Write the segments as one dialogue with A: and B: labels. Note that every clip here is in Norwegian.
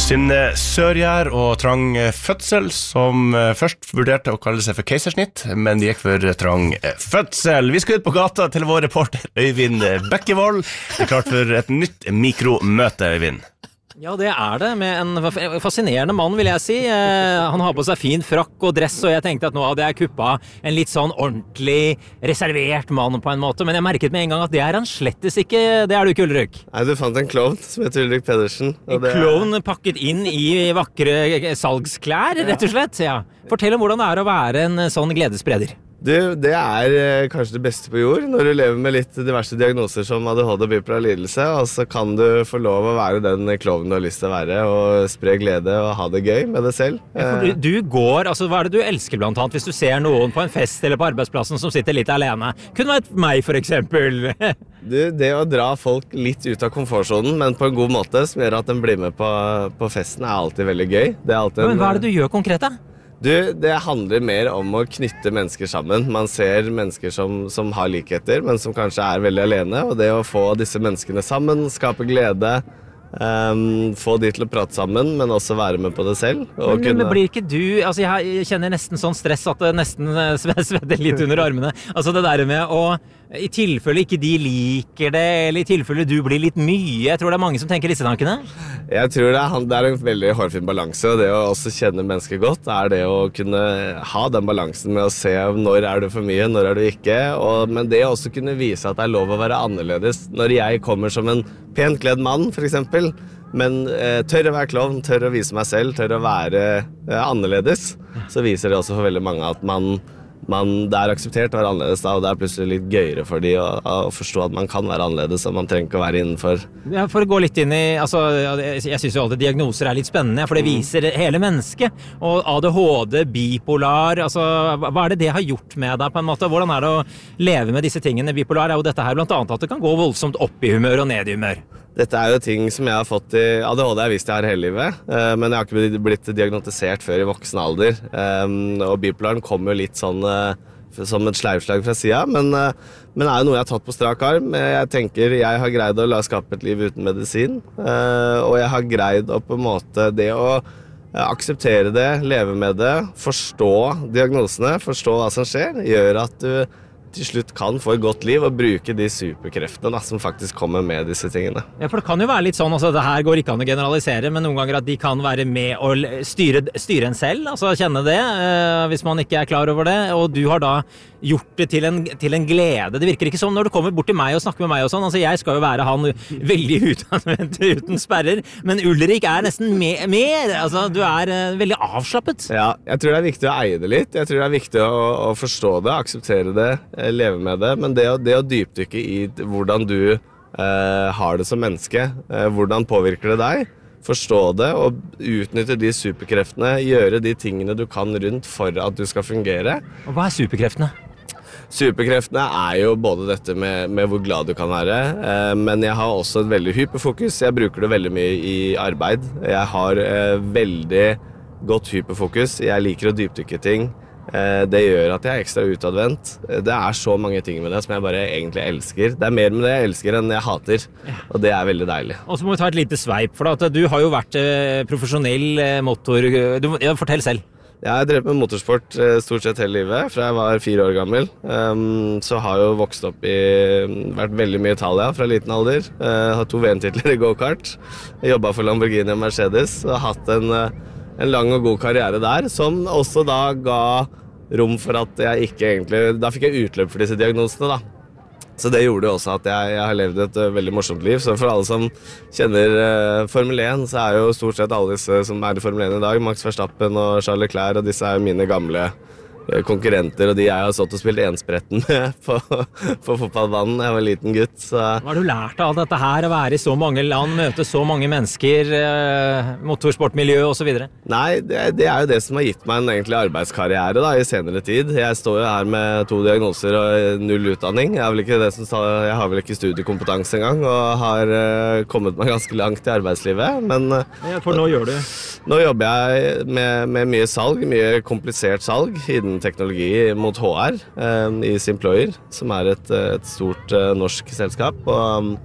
A: Synne Sørgjær og trang fødsel, som først vurderte å kalle seg for keisersnitt, men gikk for trang fødsel. Vi skal ut på gata til vår reporter Øyvind Bekkevold. Det klart for et nytt mikromøte, Øyvind.
B: Ja, det det, med en fascinerende mann, vil jeg si. Han har på seg fin frakk og dress, og jeg tenkte at nå hadde jeg kuppa en litt sånn ordentlig reservert mann på en måte, men jeg merket med en gang at det han slettes ikke. Det du ikke, Ulrik.
C: Nei, du fant en klovn som heter Ulrik Pedersen.
B: En klovn pakket inn i vakre salgsklær, rett og slett. Ja. Fortell om hvordan det å være en sånn gledesspreder.
C: Du, det kanskje det beste på jord, når du lever med litt diverse diagnoser som ADHD og bipolar lidelse, og så kan du få lov å være den klovnen du har lyst til å være, og spre glede og ha det gøy med det selv.
B: Ja, du går, altså hva det du elsker blant annet, hvis du ser noen på en fest eller på arbeidsplassen som sitter litt alene? Kunne vært meg, for eksempel.
C: Du, det å dra folk litt ut av komfortsonen, men på en god måte, som gjør at de blir med på festen, alltid veldig gøy. Men hva det du gjør konkret da? Du, det handler mer om å knytte mennesker sammen. Man ser mennesker som har likheter, men som kanskje veldig alene, og det å få disse menneskene sammen, skape glede, få de til å prate sammen, men også være med på det selv.
B: Men blir ikke du, altså jeg kjenner nesten sånn stress at det nesten svetter litt under armene. Altså det der med å, i tilfelle ikke de liker det, eller i tilfelle du blir litt mye, jeg tror det mange som tenker disse tankene.
C: Jeg tror det en veldig hårfin balanse, og det å også kjenne mennesker godt, det å kunne ha den balansen med å se når det for mye, når det ikke, men det å også kunne vise at det lov å være annerledes. Når jeg kommer som en pent kledd mann, for eksempel, men tør å være klovn, tør å vise meg selv, tør å være annerledes, så viser det også for veldig mange at det akseptert å være annerledes da, og det plutselig litt gøyere for de å forstå at man kan være annerledes, og man trenger ikke å være innenfor.
B: Ja, for å gå litt inn i, altså, jeg synes jo alltid diagnoser litt spennende, for det viser hele mennesket, og ADHD, bipolar, altså, hva det har gjort med deg på en måte? Hvordan det å leve med disse tingene? Bipolar jo dette her, blant annet at det kan gå voldsomt opp i humør og ned i humør.
C: Dette jo ting som jeg har fått i ADHD, jeg visst jeg har hele livet, men jeg har ikke blitt diagnostisert før i voksen alder, og bipolaren kommer jo litt sånn som et sleivslag fra siden, men jo noe jeg har tatt på strak arm. Jeg tenker jeg har greid å skape et liv uten medisin, og jeg har greid å på en måte det å akseptere det, leve med det, forstå diagnosene, forstå hva som skjer, gjør at du til slutt kan få et godt liv og bruke de superkreftene som faktisk kommer med disse tingene. Ja,
B: for det kan jo være litt sånn, altså det her går ikke an å generalisere, men noen ganger at de kan være med å styre en selv, altså kjenne det, hvis man ikke klar over det, og du har da gjort det til en glede. Det virker ikke som når du kommer bort til meg og snakker med meg og sånn, altså jeg skal jo være han veldig utadvendt uten sperrer, men Ulrik nesten mer, altså du veldig avslappet.
C: Ja, jeg tror det viktig å eie det litt, jeg tror det viktig å forstå det, akseptere det, leve med det, men det å dypdykke i hvordan du har det som menneske, hvordan påvirker det deg, forstå det og utnytte de superkreftene, gjøre de tingene du kan rundt for at du skal fungere.
B: Og hva superkreftene?
C: Superkreftene jo både dette med hvor glad du kan være, men jeg har også et veldig hyperfokus. Jeg bruker det veldig mye i arbeid. Jeg har veldig godt hyperfokus. Jeg liker å dypdykke ting. Det gjør at jeg ekstra utadvendt. Det så mange ting med det som jeg bare egentlig elsker. Det mer med det jeg elsker enn jeg hater, og det veldig deilig.
B: Og så må vi ta et lite sveip, for at du har jo vært profesjonell motor... Fortell selv.
C: Jeg har drevet med motorsport stort sett hele livet, fra jeg var 4 år gammel. Så har jeg jo vokst opp vært veldig mye i Italia fra liten alder. Har 2 VM-titler i go-kart. Jobbet for Lamborghini og Mercedes, og har hatt en lang og god karriere der, som også da ga rom for at jeg ikke egentlig... Da fikk jeg utløp for disse diagnosene da. Så det gjorde jo også at jeg har levd et veldig morsomt liv. Så for alle som kjenner Formel 1, så jo stort sett alle disse som i Formel 1 i dag, Max Verstappen og Charles Leclerc, og disse jo mine gamle konkurrenter, og de jeg har stått og spilt enspretten med på fotballbanen. Jeg var en liten gutt. Så.
B: Hva har du lært av dette her, å være i så mange land, møte så mange mennesker, motorsportmiljø og så videre?
C: Nei, det jo det som har gitt meg en egentlig arbeidskarriere da, i senere tid. Jeg står jo her med 2 diagnoser og 0 utdanning. Jeg har vel ikke studiekompetanse engang, og har kommet meg ganske langt i arbeidslivet. Men,
B: for nå gjør du?
C: Nå jobber jeg med mye salg, mye komplisert salg, innen teknologi mot HR i Simployer, som et stort norsk selskap. Og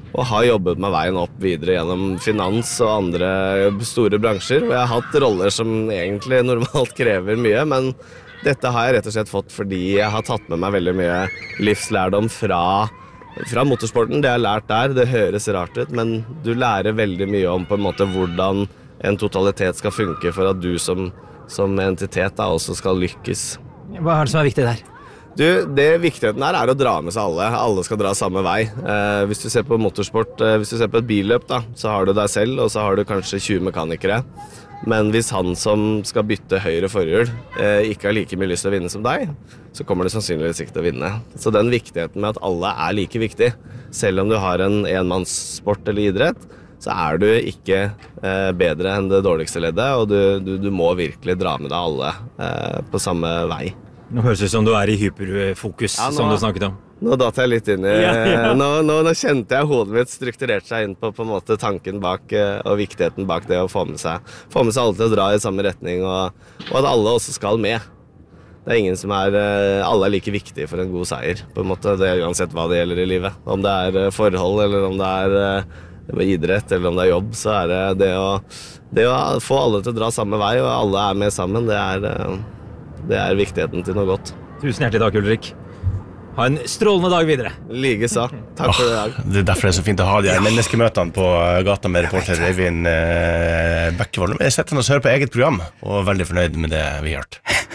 C: og har jobbet meg veien opp videre gjennom finans og andre store bransjer. Og jeg har hatt roller som egentlig normalt krever mye, men dette har jeg rett og slett fått fordi jeg har tatt med meg veldig mye livslærdom fra motorsporten. Det jeg har lært der, det høres rart ut, men du lærer veldig mye om på en måte hvordan en totalitet skal funke for at du som entitet da også skal lykkes.
B: Hva det som viktig der?
C: Det viktigheten her å dra med seg alle. Alle skal dra samme vei. Hvis du ser på motorsport, hvis du ser på et billøp da, så har du deg selv, og så har du kanskje 20 mekanikere. Men hvis han som skal bytte høyre forhjul ikke har like mye lyst til å vinne som deg, så kommer du sannsynligvis ikke til å vinne. Så den viktigheten med at alle like viktig, selv om du har en enmannssport eller idrett, så du ikke bedre enn det dårligste leddet, og du må virkelig dra med deg alle på samme vei.
B: Nå høres det ut som du i hyperfokus, som du snakket om.
C: Nå datt jeg litt inn i... Nå kjente jeg hodet mitt strukturert seg inn på en måte tanken bak og viktigheten bak det å få med seg alle til å dra i samme retning, og at alle også skal med. Det ingen som alle like viktige for en god seier, på en måte. Det uansett hva det gjelder i livet. Om det forhold, eller om det idrett, eller om det jobb, så det å få alle til å dra samme vei, og alle med sammen, det viktigheten til noe godt.
B: Tusen hjertelig takk, Ulrik. Ha en strålende dag videre.
C: Likeså. Takk for i dag.
A: Det derfor det så fint å ha de her menneskemøtene på gata med reporter Øyvind Bekkevold. Jeg setter oss og hører på eget program, og veldig fornøyd med det vi har hørt.